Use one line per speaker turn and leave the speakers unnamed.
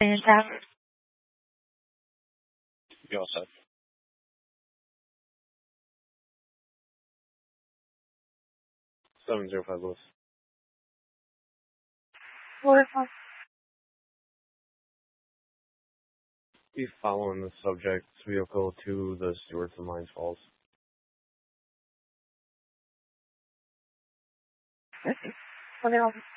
Fantastic.
You all set? 705 Lewis. Be following the subject's vehicle to the Stewart's and Mines Falls.
Okay.